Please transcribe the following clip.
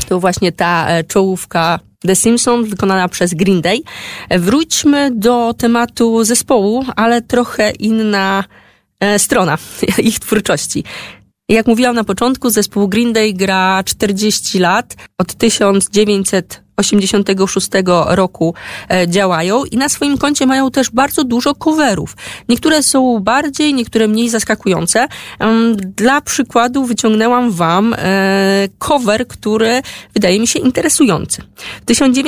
To właśnie ta czołówka The Simpsons wykonana przez Green Day. Wróćmy do tematu zespołu, ale trochę inna strona ich twórczości. Jak mówiłam na początku, zespół Green Day gra 40 lat. Od 1986 roku działają i na swoim koncie mają też bardzo dużo coverów. Niektóre są bardziej, niektóre mniej zaskakujące. Dla przykładu wyciągnęłam wam cover, który wydaje mi się interesujący. W